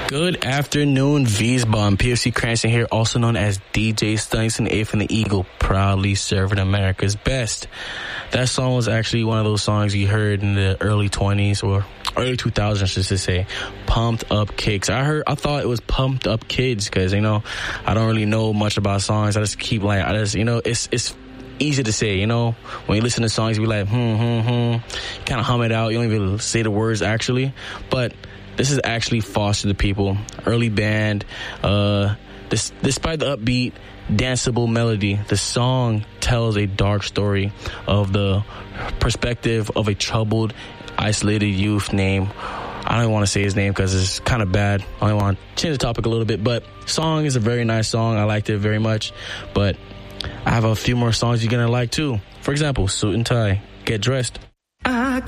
Good afternoon, V's-Bomb. PFC Cranston here, also known as DJ Stunningston, 8th and the Eagle, proudly serving America's best. That song was actually one of those songs you heard in the early 20s or early 2000s, just to say. Pumped Up Kicks. I thought it was Pumped Up Kids because, I don't really know much about songs. I just keep it's easy to say, when you listen to songs, you be like, kind of hum it out. You don't even say the words actually, but this is actually Foster the People, early band. Despite the upbeat, danceable melody, the song tells a dark story of the perspective of a troubled, isolated youth named, I don't even want to say his name because it's kind of bad. I only want to change the topic a little bit, but song is a very nice song. I liked it very much, but I have a few more songs you're going to like too. For example, Suit and Tie, Get Dressed. I